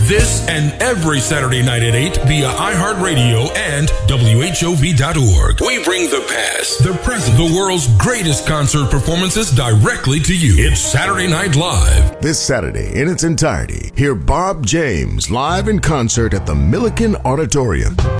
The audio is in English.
This and every Saturday night at 8 via iHeartRadio and WHOV.org. We bring the past, the present, the world's greatest concert performances directly to you. It's Saturday Night Live. This Saturday, in its entirety, hear Bob James live in concert at the Milliken Auditorium.